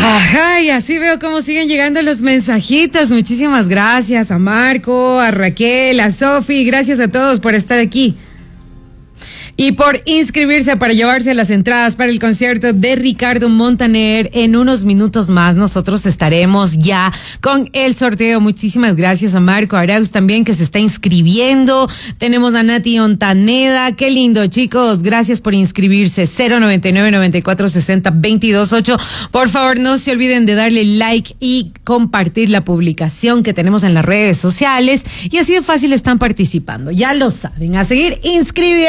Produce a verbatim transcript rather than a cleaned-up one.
Ajá, y así veo cómo siguen llegando los mensajitos. Muchísimas gracias a Marco, a Raquel, a Sofi. Gracias a todos por estar aquí y por inscribirse para llevarse las entradas para el concierto de Ricardo Montaner. En unos minutos más nosotros estaremos ya con el sorteo. Muchísimas gracias a Marco Arauz también, que se está inscribiendo. Tenemos a Nati Ontaneda. Qué lindo, chicos. Gracias por inscribirse. cero noventa y nueve, noventa y cuatro, sesenta, veintidós ocho. Por favor, no se olviden de darle like y compartir la publicación que tenemos en las redes sociales. Y así de fácil están participando. Ya lo saben. A seguir inscribiendo.